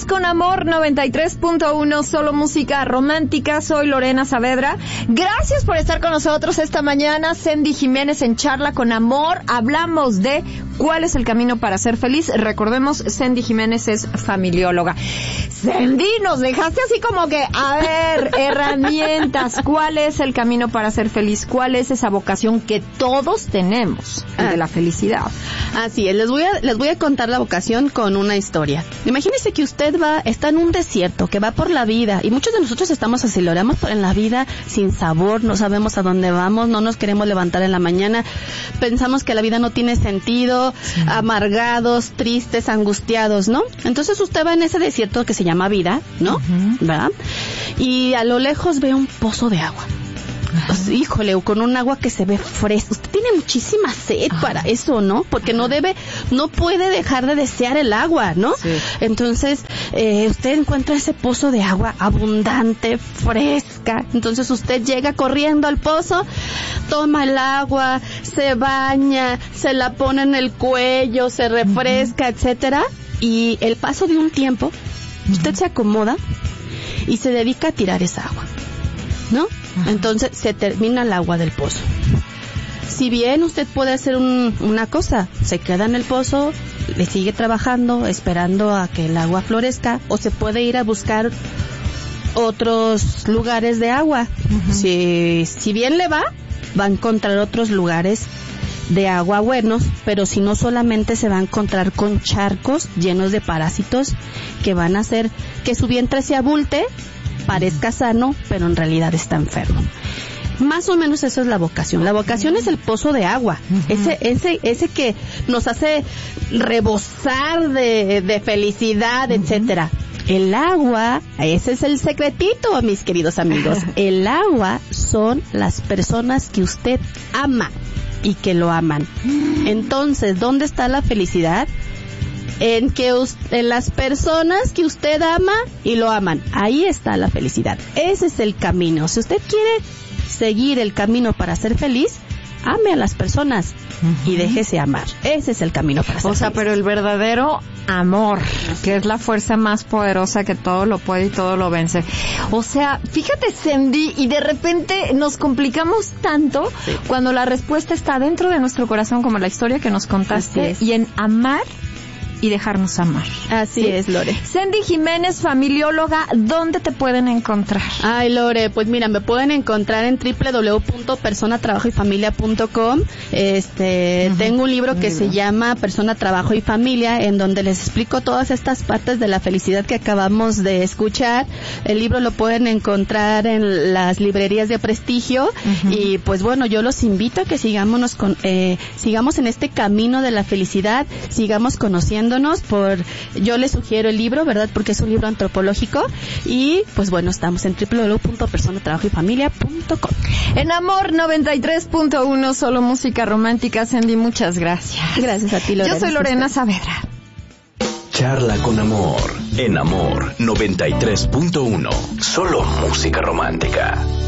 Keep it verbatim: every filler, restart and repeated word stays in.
Seguimos con Amor noventa y tres punto uno, solo música romántica. Soy Lorena Saavedra. Gracias por estar con nosotros esta mañana. Sandy Jiménez en Charla con Amor. Hablamos de cuál es el camino para ser feliz. Recordemos, Sandy Jiménez es familióloga. Sandy, nos dejaste así como que, a ver, herramientas. ¿Cuál es el camino para ser feliz? ¿Cuál es esa vocación que todos tenemos, el de la felicidad? Así es, les voy a, les voy a contar la vocación con una historia. Imagínese que usted va, está en un desierto, que va por la vida, y muchos de nosotros estamos así, lo oramos en la vida sin sabor, no sabemos a dónde vamos, no nos queremos levantar en la mañana, pensamos que la vida no tiene sentido, sí. amargados, tristes, angustiados, ¿no? Entonces usted va en ese desierto que se llama vida, ¿no? Uh-huh. ¿Verdad? Y a lo lejos ve un pozo de agua. Pues, híjole, con un agua que se ve fresca. Usted tiene muchísima sed Ajá. para eso, ¿no? Porque Ajá. no debe, no puede dejar de desear el agua, ¿no? Sí. Entonces, eh, usted encuentra ese pozo de agua abundante, fresca. Entonces usted llega corriendo al pozo, toma el agua, se baña, se la pone en el cuello, se refresca, uh-huh. etcétera. Y el paso de un tiempo, uh-huh. usted se acomoda y se dedica a tirar esa agua, ¿no? Entonces se termina el agua del pozo. Si bien usted puede hacer un, una cosa, se queda en el pozo, le sigue trabajando, esperando a que el agua florezca, o se puede ir a buscar otros lugares de agua. Uh-huh. Si, si bien le va, va a encontrar otros lugares de agua buenos, pero si no, solamente se va a encontrar con charcos llenos de parásitos que van a hacer que su vientre se abulte, parezca sano, pero en realidad está enfermo. Más o menos eso es la vocación. La vocación es el pozo de agua, uh-huh. ese, ese, ese que nos hace rebosar de, de felicidad, uh-huh. etcétera. El agua, ese es el secretito, mis queridos amigos. El agua son las personas que usted ama y que lo aman. Entonces, ¿dónde está la felicidad? En que usted, en las personas que usted ama y lo aman. Ahí está la felicidad. Ese es el camino. Si usted quiere seguir el camino para ser feliz, ame a las personas uh-huh. y déjese amar. Ese es el camino para ser feliz. O sea, feliz. Pero el verdadero amor, que es la fuerza más poderosa que todo lo puede y todo lo vence. O sea, fíjate, Sandy, y de repente nos complicamos tanto sí. cuando la respuesta está dentro de nuestro corazón, como la historia que nos contaste, y en amar y dejarnos amar. Así ¿sí? es, Lore. Sandy Jiménez, familióloga, ¿dónde te pueden encontrar? Ay, Lore, pues mira, me pueden encontrar en doble u doble u doble u punto persona trabajo y familia punto com. Este, uh-huh. tengo un libro un que libro. se llama Persona, Trabajo y Familia, en donde les explico todas estas partes de la felicidad que acabamos de escuchar. El libro lo pueden encontrar en las librerías de prestigio uh-huh. y pues bueno, yo los invito a que sigámonos con, eh, sigamos en este camino de la felicidad, sigamos conociendo por, yo les sugiero el libro, ¿verdad? Porque es un libro antropológico y pues bueno, estamos en doble u doble u doble u punto persona trabajo y familia punto com. En Amor noventa y tres punto uno, solo música romántica. Sandy, muchas gracias. Gracias a ti, Lorena. Yo soy Lorena Saavedra. Charla con Amor, en Amor noventa y tres punto uno, solo música romántica.